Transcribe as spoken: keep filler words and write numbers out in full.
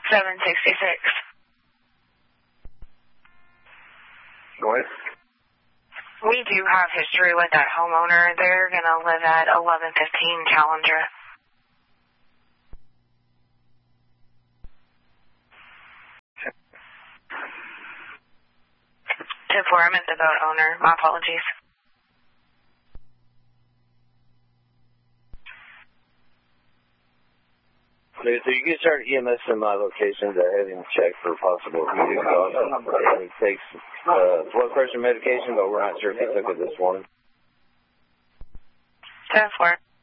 seven sixty-six. Go ahead. We do have history with that homeowner. They're going to live at eleven fifteen Challenger. ten four, I meant the boat owner. My apologies. So you can start E M S in my location to have him check for possible heating costs. And he takes uh, blood pressure medication, but we're not sure if he took it this morning. ten four.